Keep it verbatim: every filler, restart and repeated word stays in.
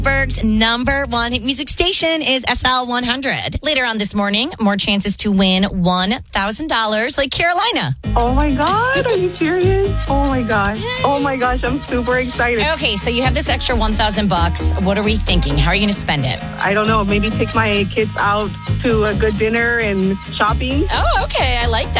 Pittsburgh's number one hit music station is S L one hundred. Later on this morning, more chances to win one thousand dollars like Carolina. Oh my God, are you serious? Oh my gosh. Oh my gosh, I'm super excited. Okay, so you have this extra one thousand bucks. What are we thinking? How are you going to spend it? I don't know, maybe take my kids out to a good dinner and shopping. Oh, okay. I like that.